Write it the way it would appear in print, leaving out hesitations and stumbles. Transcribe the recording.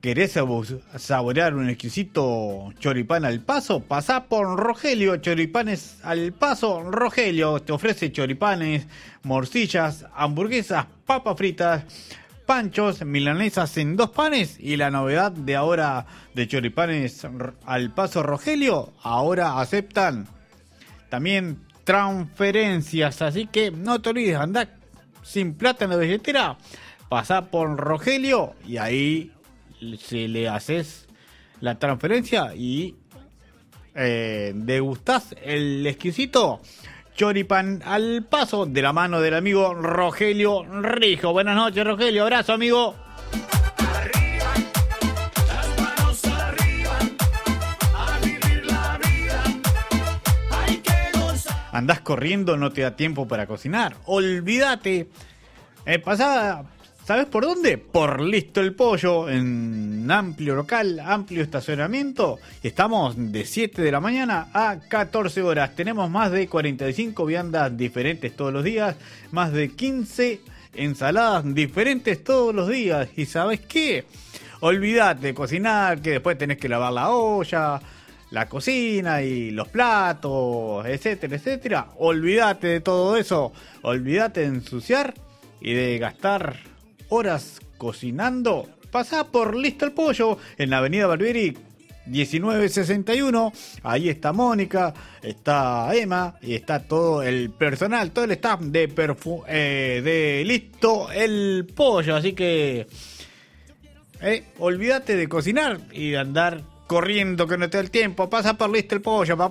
¿Querés saborear un exquisito choripán al paso? Pasá por Rogelio, choripanes al paso. Rogelio te ofrece choripanes, morcillas, hamburguesas, papas fritas, panchos, milanesas en 2 panes. Y la novedad de ahora de choripanes al paso Rogelio, ahora aceptan también transferencias. Así que no te olvides, andá sin plata en la billetera, pasá por Rogelio y ahí si le haces la transferencia y degustás el exquisito choripán al paso de la mano del amigo Rogelio Rijo. Buenas noches, Rogelio, abrazo, amigo. Arriba, las manos arriba, a vivir la vida, hay que gozar. Andás corriendo, no te da tiempo para cocinar, olvídate. Pasá, ¿sabes por dónde? Por Listo el Pollo, en amplio local, amplio estacionamiento. Estamos de 7 de la mañana a 14 horas. Tenemos más de 45 viandas diferentes todos los días, más de 15 ensaladas diferentes todos los días. ¿Y sabes qué? Olvídate de cocinar, que después tenés que lavar la olla, la cocina y los platos, etcétera, etcétera. Olvídate de todo eso. Olvídate de ensuciar y de gastar horas cocinando. Pasá por Listo el Pollo en la avenida Barbieri 1961. Ahí está Mónica, está Emma y está todo el personal, todo el staff de Listo el Pollo. Así que olvídate de cocinar y de andar corriendo que no te da el tiempo. Pasa por Listo el Pollo, papá.